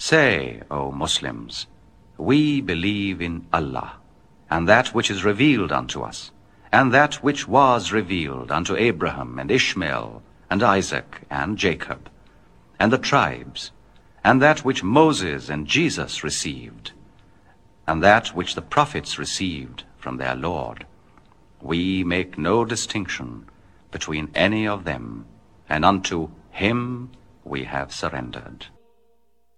Say, O Muslims, we believe in Allah, and that which is revealed unto us, and that which was revealed unto Abraham and Ishmael and Isaac and Jacob, and the tribes, and that which Moses and Jesus received, and that which the prophets received from their Lord. We make no distinction between any of them, and unto him we have surrendered.